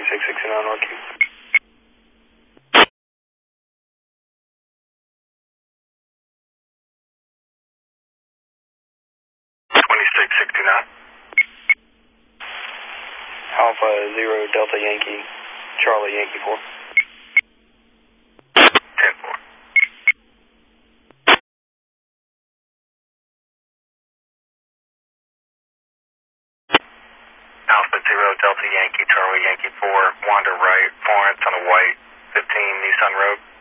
2669 RQ. 2669. Alpha 0 Delta Yankee, Charlie Yankee 4. 10-4. Alpha 0 Delta Yankee, Charlie Yankee 4, wander right, Florence on a white, 15 Nissan Road.